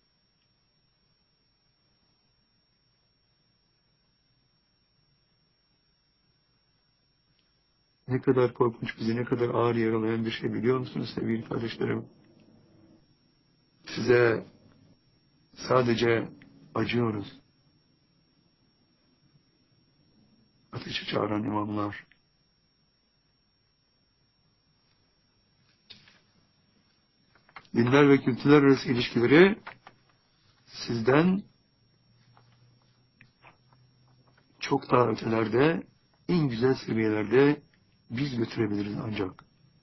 Ne kadar korkunç, bizi ne kadar ağır yaralayan bir şey biliyor musunuz sevgili kardeşlerim? Size sadece acıyoruz. Ateşe çağıran imamlar. Dinler ve kültürler arası ilişkileri sizden çok daha ötelerde, en güzel seviyelerde biz götürebiliriz ancak.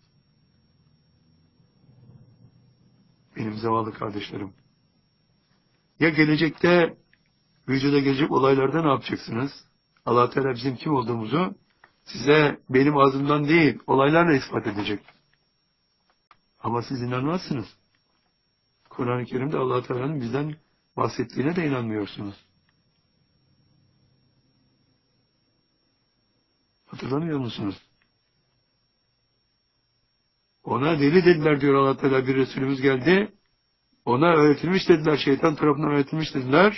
Benim zavallı kardeşlerim. Ya gelecekte, vücuda gelecek olaylarda ne yapacaksınız? Allah Teala bizim kim olduğumuzu size benim ağzımdan değil, olaylarla ispat edecek. Ama siz inanmazsınız. Kur'an-ı Kerim'de Allah Teala'nın bizden bahsettiğine de inanmıyorsunuz. Hatırlamıyor musunuz? Ona deli dediler diyor Allah Teala, bir Resulümüz geldi. Ona öğretilmiş dediler, şeytan tarafından öğretilmiş dediler.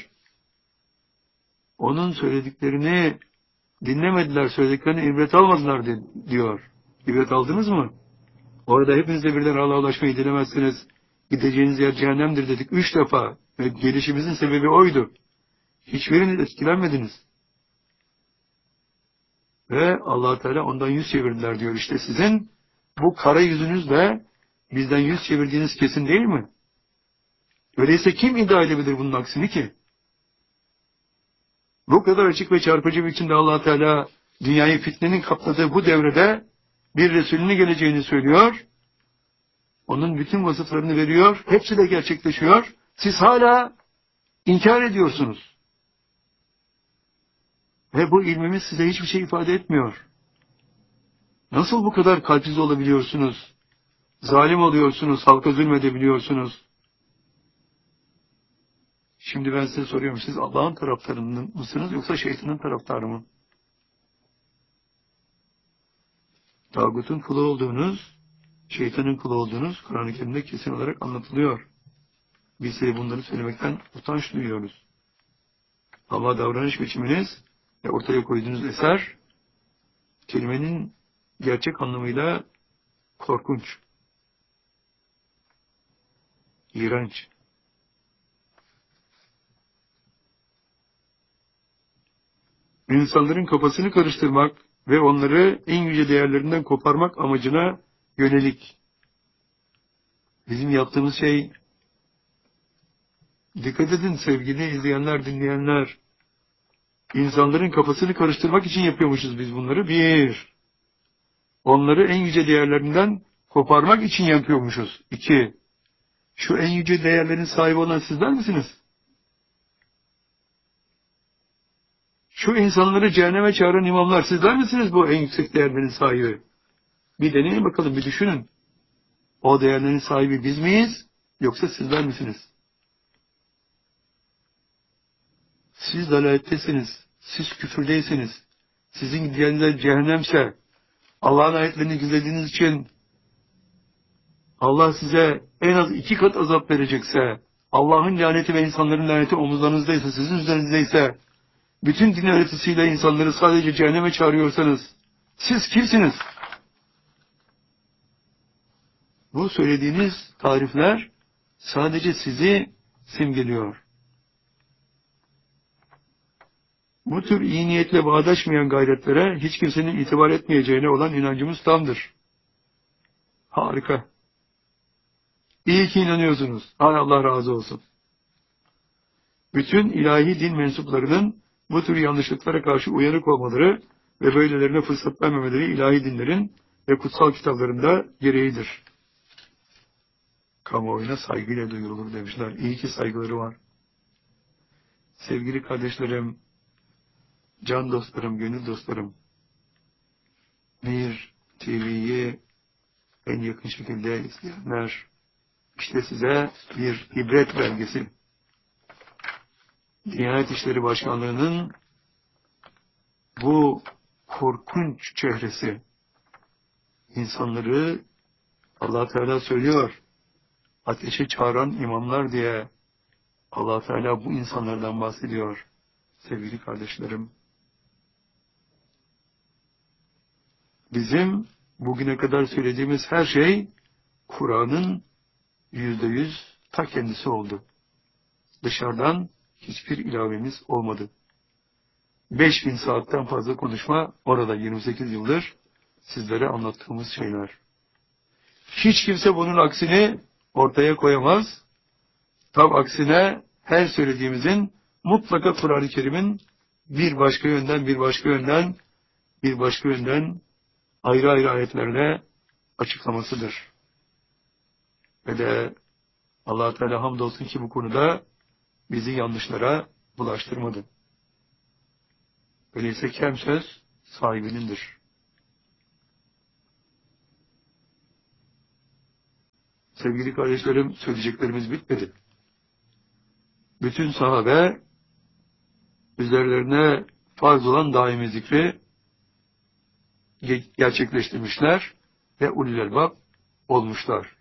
Onun söylediklerini dinlemediler, söylediklerini ibret almadılar diyor. İbret aldınız mı? Orada hepinizle birden Allah'a ulaşmayı dilemezsiniz. Gideceğiniz yer cehennemdir dedik üç defa. Ve gelişimizin sebebi oydu. Hiçbiriniz etkilenmediniz. Ve Allah Teala ondan yüz çevirdiler diyor. İşte sizin bu kara yüzünüzle bizden yüz çevirdiğiniz kesin değil mi? Öyleyse kim iddia edebilir bunun aksini ki? Bu kadar açık ve çarpıcı bir biçimde Allah Teala dünyayı fitnenin kapladığı bu devrede bir Resulünün geleceğini söylüyor. Onun bütün vasıflarını veriyor. Hepsi de gerçekleşiyor. Siz hala inkar ediyorsunuz. Ve bu ilmimiz size hiçbir şey ifade etmiyor. Nasıl bu kadar kalpsiz olabiliyorsunuz? Zalim oluyorsunuz, halka zulmedebiliyorsunuz. Şimdi ben size soruyorum, siz Allah'ın taraftarı mısınız yoksa şeytanın taraftarı mı? Tağutun kulu olduğunuz, şeytanın kulu olduğunuz Kur'an-ı Kerim'de kesin olarak anlatılıyor. Biz size bunları söylemekten utanç duyuyoruz. Ama davranış biçiminiz ve ortaya koyduğunuz eser, kelimenin gerçek anlamıyla korkunç, iğrenç. İnsanların kafasını karıştırmak ve onları en yüce değerlerinden koparmak amacına yönelik. Bizim yaptığımız şey, dikkat edin sevgili izleyenler, dinleyenler, insanların kafasını karıştırmak için yapıyormuşuz biz bunları. Bir, onları en yüce değerlerinden koparmak için yapıyormuşuz. İki, şu en yüce değerlerin sahibi olan sizler misiniz? Şu insanları cehenneme çağıran imamlar sizler misiniz bu en yüksek değerlerin sahibi? Bir deneyin bakalım, bir düşünün. O değerlerin sahibi biz miyiz, yoksa sizler misiniz? Siz dalalettesiniz, siz küfürdeyseniz, sizin gidiyenler cehennemse, Allah'ın ayetlerini gizlediğiniz için Allah size en az iki kat azap verecekse, Allah'ın laneti ve insanların laneti omuzlarınızdaysa, sizin üzerinizdeyse, bütün din öğretisiyle insanları sadece cehenneme çağırıyorsanız, siz kimsiniz? Bu söylediğiniz tarifler sadece sizi simgeliyor. Bu tür iyi niyetle bağdaşmayan gayretlere hiç kimsenin itibar etmeyeceğine olan inancımız tamdır. Harika. İyi ki inanıyorsunuz. Hay Allah razı olsun. Bütün ilahi din mensuplarının bu tür yanlışlıklara karşı uyanık olmaları ve böylelerine fırsat vermemeleri ilahi dinlerin ve kutsal kitaplarında gereğidir. Kamuoyuna saygıyla duyurulur demişler. İyi ki saygıları var. Sevgili kardeşlerim, can dostlarım, gönül dostlarım, Mir T V'yi en yakın şekilde izleyenler, işte size bir ibret belgesi. Diyanet İşleri Başkanlığı'nın bu korkunç çehresi, insanları Allah Teala söylüyor, ateşe çağıran imamlar diye Allah Teala bu insanlardan bahsediyor. Sevgili kardeşlerim, bizim bugüne kadar söylediğimiz her şey Kur'an'ın yüzde yüz ta kendisi oldu. Dışarıdan hiçbir ilavemiz olmadı. beş bin saatten fazla konuşma orada, yirmi sekiz yıldır sizlere anlattığımız şeyler. Hiç kimse bunun aksini ortaya koyamaz. Tam aksine her söylediğimizin mutlaka Kur'an-ı Kerim'in bir başka yönden, bir başka yönden, bir başka yönden ayrı ayrı ayetlerle açıklamasıdır. Ve de Allah Teala hamdolsun ki bu konuda bizi yanlışlara bulaştırmadı. Öyleyse kem söz sahibinindir. sevgili kardeşlerim, söyleyeceklerimiz bitmedi. Bütün sahabe üzerlerine farz olan daimi zikri gerçekleştirmişler ve ulul elbab olmuşlar.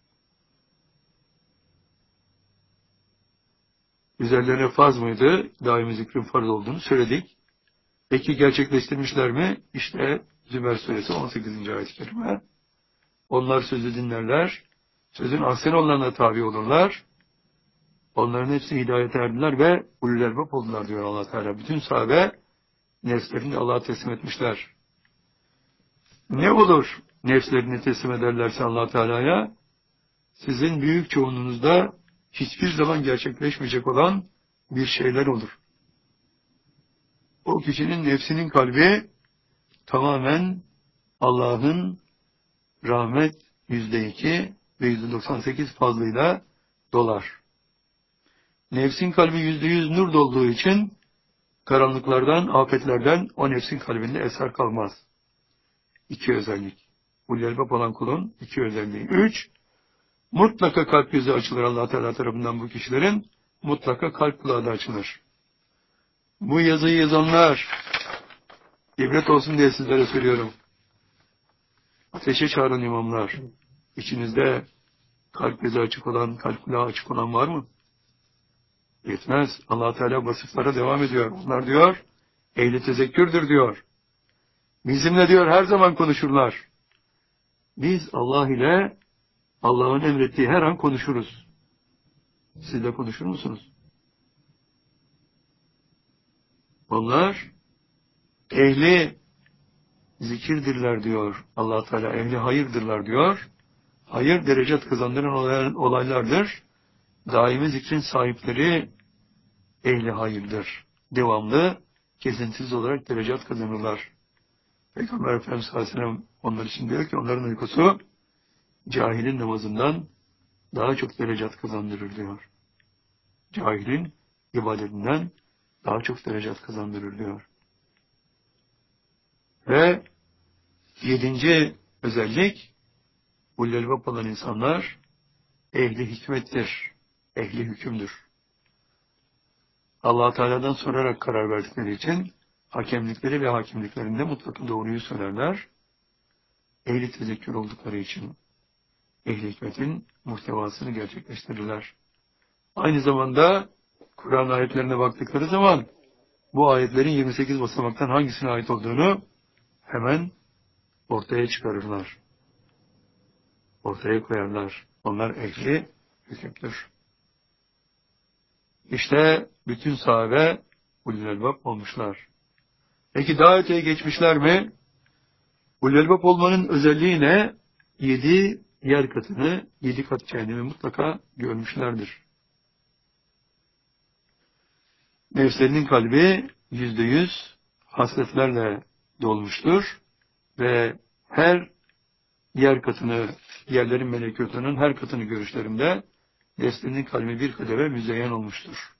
Üzerlerine farz mıydı? Daimi zikrin farz olduğunu söyledik. Peki gerçekleştirmişler mi? İşte Zümer suresi on sekizinci ayet-i kerime. Onlar sözü dinlerler, sözün ahsen olanlarına tabi olurlar. Onların hepsi hidayete erdiler ve ulul elbab oldular diyor Allah Teala. Bütün sahabe nefslerini Allah'a teslim etmişler. Ne olur nefslerini teslim ederlerse Allah Teala'ya? Sizin büyük çoğunluğunuzda hiçbir zaman gerçekleşmeyecek olan bir şeyler olur. O kişinin nefsinin kalbi tamamen Allah'ın rahmet yüzde iki ve yüzde doksan sekiz fazlıyla dolar. Nefsin kalbi yüzde yüz nur dolduğu için karanlıklardan, afetlerden o nefsin kalbinde eser kalmaz. İki özellik. Ulul elbab olan kulun iki özelliği. Üç, mutlaka kalp yüzü açılır Allah Teala tarafından bu kişilerin. Mutlaka kalp kulağı da açılır. Bu yazıyı yazanlar, ibret olsun diye sizlere söylüyorum. Ateşe çağıran imamlar, içinizde kalp yüzü açık olan, kalp kulağı açık olan var mı? Yetmez. Allah Teala vasıflara devam ediyor. Onlar diyor, ehli tezekkürdür diyor. Bizimle diyor her zaman konuşurlar. Biz Allah ile Allah'ın emrettiği her an konuşuruz. Siz de konuşur musunuz? Onlar ehli zikirdirler diyor Allah Teala. Ehli hayırdırlar diyor. Hayır derecet kazandıran olaylardır. Daimi zikrin sahipleri ehli hayırdır. Devamlı, kesintisiz olarak derecet kazanırlar. Peygamber Efendimiz sallallahu aleyhi ve sellem onlar için diyor ki onların uykusu cahilin namazından daha çok derecet kazandırır diyor. Cahilin ibadetinden daha çok derecet kazandırır diyor. Ve yedinci özellik, ulul elbab olan insanlar ehli hikmettir, ehli hükümdür. Allah Teala'dan sorarak karar verdikleri için hakemlikleri ve hakimliklerinde mutlaka doğruyu söylerler. Ehli tezekkür oldukları için ehli hikmetin muhtevasını gerçekleştirirler. Aynı zamanda Kur'an ayetlerine baktıkları zaman bu ayetlerin yirmi sekiz basamaktan hangisine ait olduğunu hemen ortaya çıkarırlar. Ortaya koyarlar. Onlar ehli hükümdür. İşte bütün sahabe ulul elbab olmuşlar. Peki daha öteye geçmişler mi? Ulul elbab olmanın özelliği ne? Yedi yer katını, yedi kat cehennemi mutlaka görmüşlerdir. Nefslerinin kalbi yüzde yüz hasretlerle dolmuştur ve her yer katını, yerlerin melekutunun her katını görüşlerinde nefslerinin kalbi bir kadere müzeyyen olmuştur.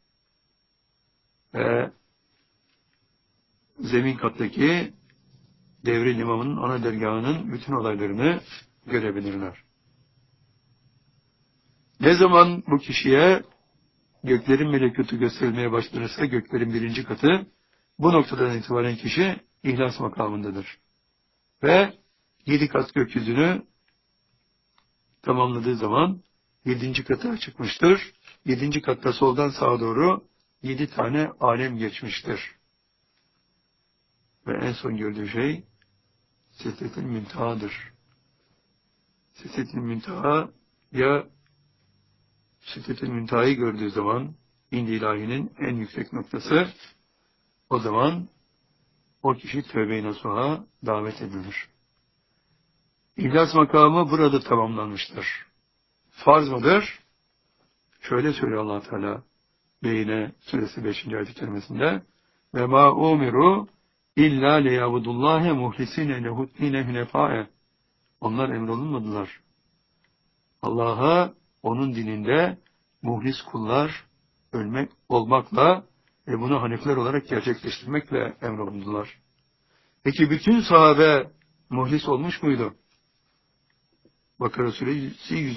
Ve zemin kattaki devrin imamının ana dergahının bütün olaylarını görebilirler. Ne zaman bu kişiye göklerin melekutu gösterilmeye başlanırsa göklerin birinci katı, bu noktadan itibaren kişi ihlas makamındadır. Ve yedi kat gökyüzünü tamamladığı zaman yedinci kata çıkmıştır. Yedinci katta soldan sağa doğru yedi tane alem geçmiştir. Ve en son gördüğü şey Sidretil Münteha'dır. Sidretil Münteha ya Sidretil Münteha'yı gördüğü zaman İnd-i İlahi'nin en yüksek noktası, o zaman o kişi tövbe-i nasuha davet edilir. İhlas makamı burada tamamlanmıştır. Farz mıdır? Şöyle söylüyor Allah Teala Beyne suresi beşinci ayet-i kerimesinde: ve ma umiru illa liyabudullahe muhlisine lehuddine hünefae. Onlar emrolunmadılar. Allah'a onun dininde muhlis kullar ölmek olmakla ve bunu hanifler olarak gerçekleştirmekle emrolundular. Peki bütün sahabe muhlis olmuş muydu? Bakara suresi